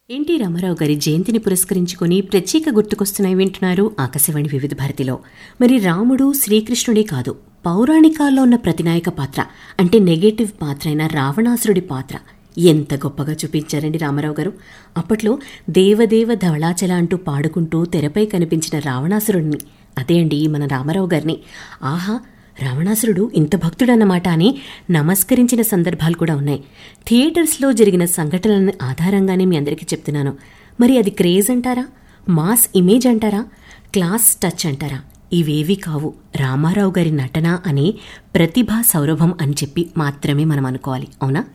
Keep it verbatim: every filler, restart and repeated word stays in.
NT Ramarao గారి జయంతిని పురస్కరించుకుని ప్రత్యేక గుర్తుకొస్తున్నాయి వింటున్నారు ఆకాశవాణి వివిధ భారతిలో. మరి రాముడు శ్రీకృష్ణుడే కాదు, పౌరాణికాల్లో ఉన్న ప్రతినాయక పాత్ర అంటే నెగటివ్ పాత్ర అయిన రావణాసురుడి పాత్ర ఎంత గొప్పగా చూపించారండి రామారావు గారు. అప్పట్లో దేవదేవ ధవళాచల అంటూ పాడుకుంటూ తెరపై కనిపించిన రావణాసురుడిని, అదే అండి మన రామారావు గారిని, ఆహా రావణాసురుడు ఇంత భక్తుడన్నమాట అని నమస్కరించిన సందర్భాలు కూడా ఉన్నాయి. థియేటర్స్లో జరిగిన సంఘటనల ఆధారంగానే మీ అందరికీ చెప్తున్నాను. మరి అది క్రేజ్ అంటారా, మాస్ ఇమేజ్ అంటారా, క్లాస్ టచ్ అంటారా? ఇవేవి కావు, రామారావు గారి నటన అనే ప్రతిభా సౌరభం అని చెప్పి మాత్రమే మనం అనుకోవాలి, అవునా?